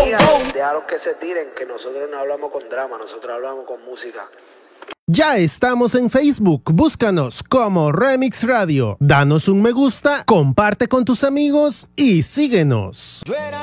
déjalos que se tiren, que nosotros no hablamos con drama, nosotros hablamos con música. Ya estamos en Facebook, búscanos como Remix Radio. Danos un me gusta, comparte con tus amigos y síguenos.